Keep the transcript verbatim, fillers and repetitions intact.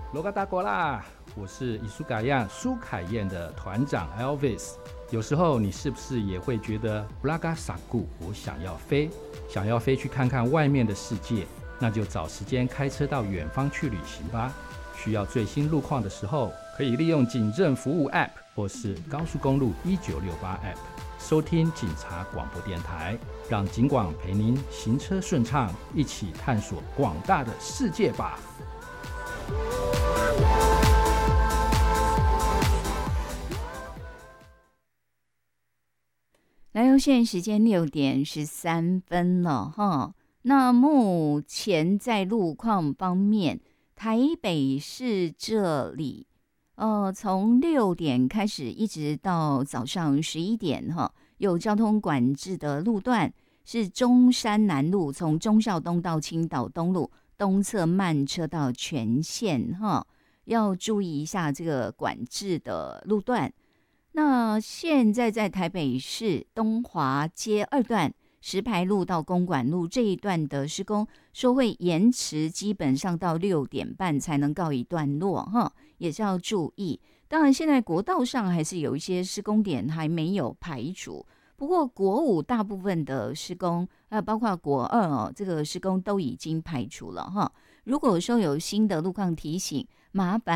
罗嘎达国啦，我是艺术改样苏凯燕的团长 Elvis。有时候你是不是也会觉得布拉嘎萨固，我想要飞，想要飞去看看外面的世界？那就找时间开车到远方去旅行吧。需要最新路况的时候，可以利用警政服务 App 或是高速公路一九六八 App 收听警察广播电台，让警广陪您行车顺畅，一起探索广大的世界吧。 来哟，现在时间六点十三分了哈。那目前在路况方面，台北市这里，呃，从六点开始一直到早上十一点哈，有交通管制的路段是中山南路，从忠孝东到青岛东路东侧慢车道全线哈，要注意一下这个管制的路段。那现在在台北市东华街二段石牌路到公馆路这一段的施工说会延迟，基本上到六点半才能告一段落哈，也是要注意。当然现在国道上还是有一些施工点还没有排除，不过国五大部分的施工呃，包括国二哦，这个施工都已经排除了哈。如果说有新的路况提醒，麻烦